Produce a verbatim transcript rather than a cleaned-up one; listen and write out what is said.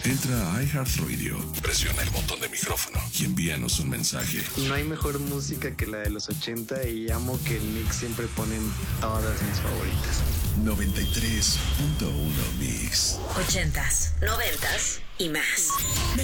Entra a iHeartRadio, presiona el botón de micrófono y envíanos un mensaje. No hay mejor música que la de los ochenta y amo que el mix siempre ponen todas mis favoritas. noventa y tres punto uno Mix. Ochentas, noventas y más.